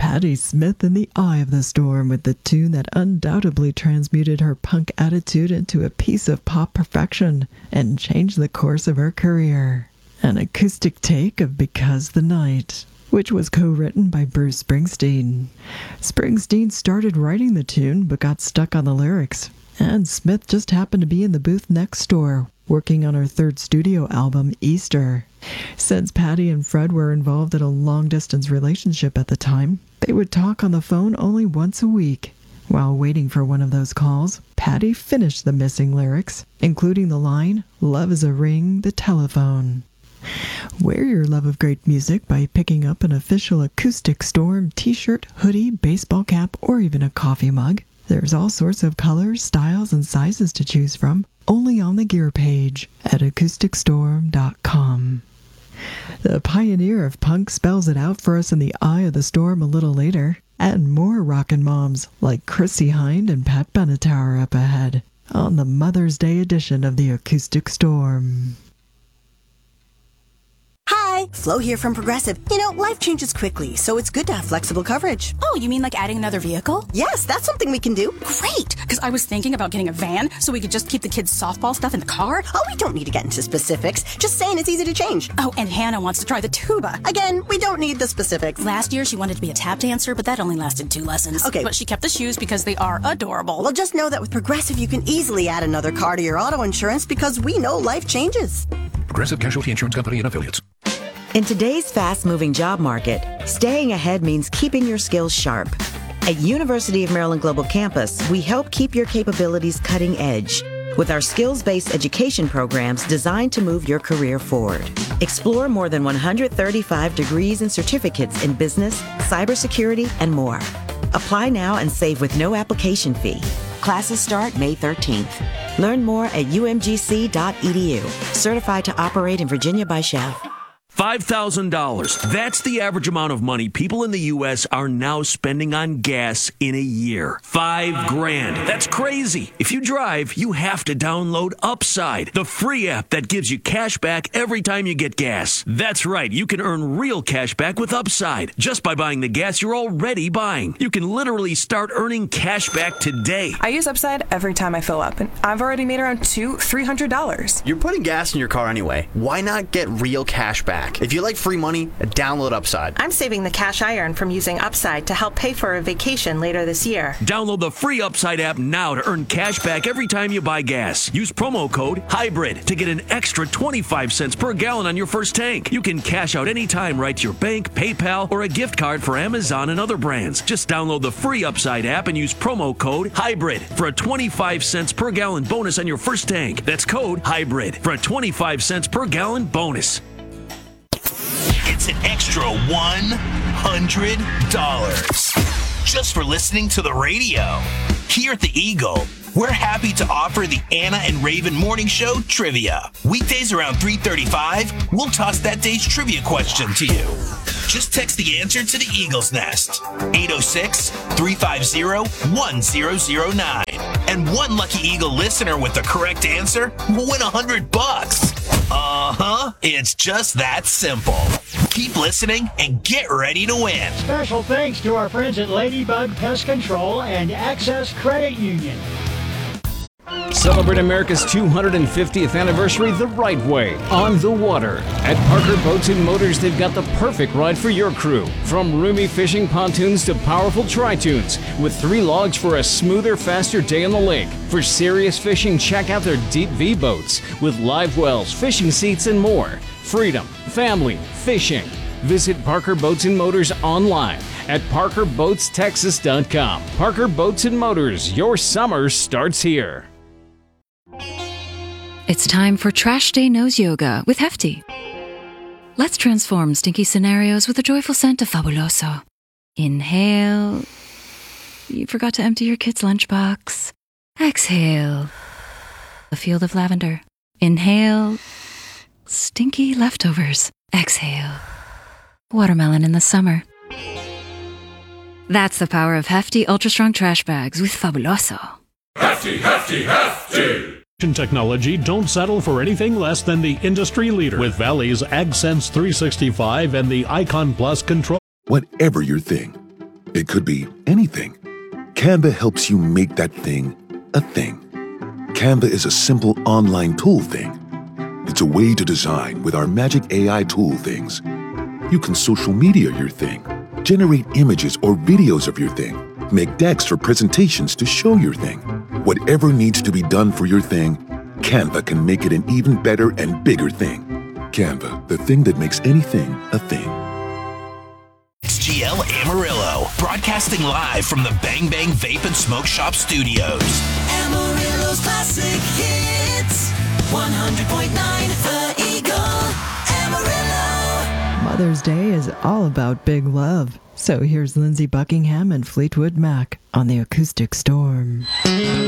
Patti Smith in the eye of the storm with the tune that undoubtedly transmuted her punk attitude into a piece of pop perfection and changed the course of her career. An acoustic take of Because the Night, which was co-written by Bruce Springsteen. Springsteen started writing the tune but got stuck on the lyrics, and Smith just happened to be in the booth next door, working on her third studio album, Easter. Since Patti and Fred were involved in a long-distance relationship at the time, they would talk on the phone only once a week. While waiting for one of those calls, Patti finished the missing lyrics, including the line, "Love is a ring, the telephone." Wear your love of great music by picking up an official Acoustic Storm t-shirt, hoodie, baseball cap, or even a coffee mug. There's all sorts of colors, styles, and sizes to choose from, only on the gear page at acousticstorm.com. The pioneer of punk spells it out for us in the eye of the storm a little later, and more rockin' moms like Chrissie Hynde and Pat Benatar are up ahead on the Mother's Day edition of the Acoustic Storm. Hi, Flo here from Progressive. You know, life changes quickly, so it's good to have flexible coverage. Oh, you mean like adding another vehicle? Yes, that's something we can do. Great, because I was thinking about getting a van so we could just keep the kids' softball stuff in the car. Oh, we don't need to get into specifics. Just saying it's easy to change. Oh, and Hannah wants to try the tuba. Again, we don't need the specifics. Last year, she wanted to be a tap dancer, but that only lasted 2 lessons. Okay. But she kept the shoes because they are adorable. Well, just know that with Progressive, you can easily add another car to your auto insurance because we know life changes. Progressive Casualty Insurance Company and Affiliates. In today's fast-moving job market, staying ahead means keeping your skills sharp. At University of Maryland Global Campus, we help keep your capabilities cutting edge with our skills-based education programs designed to move your career forward. Explore more than 135 degrees and certificates in business, cybersecurity, and more. Apply now and save with no application fee. Classes start May 13th. Learn more at umgc.edu. Certified to operate in Virginia by Chev. $5,000. That's the average amount of money people in the U.S. are now spending on gas in a year. $5,000. That's crazy. If you drive, you have to download Upside, the free app that gives you cash back every time you get gas. That's right. You can earn real cash back with Upside just by buying the gas you're already buying. You can literally start earning cash back today. I use Upside every time I fill up, and I've already made around $300. You're putting gas in your car anyway. Why not get real cash back? If you like free money, download Upside. I'm saving the cash I earn from using Upside to help pay for a vacation later this year. Download the free Upside app now to earn cash back every time you buy gas. Use promo code HYBRID to get an extra 25 cents per gallon on your first tank. You can cash out anytime right to your bank, PayPal, or a gift card for Amazon and other brands. Just download the free Upside app and use promo code HYBRID for a 25 cents per gallon bonus on your first tank. That's code HYBRID for a 25 cents per gallon bonus. It's an extra $100 just for listening to the radio. Here at the Eagle, we're happy to offer the Anna and Raven Morning Show Trivia. Weekdays around 3:35, we'll toss that day's trivia question to you. Just text the answer to the Eagle's Nest, 806-350-1009. And one lucky Eagle listener with the correct answer will win $100. It's just that simple. Keep listening and get ready to win. Special thanks to our friends at Ladybug Pest Control and Access Credit Union. Celebrate America's 250th anniversary the right way, on the water. At Parker Boats and Motors, they've got the perfect ride for your crew. From roomy fishing pontoons to powerful tri-tunes, with 3 logs for a smoother, faster day on the lake. For serious fishing, check out their Deep V boats, with live wells, fishing seats, and more. Freedom, family, fishing. Visit Parker Boats and Motors online at parkerboatstexas.com. Parker Boats and Motors, your summer starts here. It's time for Trash Day Nose Yoga with Hefty. Let's transform stinky scenarios with a joyful scent of Fabuloso. Inhale. You forgot to empty your kid's lunchbox. Exhale. A field of lavender. Inhale. Stinky leftovers. Exhale. Watermelon in the summer. That's the power of Hefty Ultra Strong Trash Bags with Fabuloso. Hefty, Hefty, Hefty! Technology, don't settle for anything less than the industry leader with Valley's AgSense 365 and the Icon Plus control. Whatever your thing, It could be anything. Canva helps you make that thing a thing. Canva is a simple online tool thing. It's a way to design with our magic AI tool things. You can social media your thing, generate images or videos of your thing, make decks for presentations to show your thing. Whatever needs to be done for your thing, Canva can make it an even better and bigger thing. Canva, the thing that makes anything a thing. It's GL Amarillo, broadcasting live from the Bang Bang Vape and Smoke Shop Studios. Amarillo's classic hits, 100.9 The Eagle, Amarillo. Mother's Day is all about big love. So here's Lindsey Buckingham and Fleetwood Mac on the Acoustic Storm.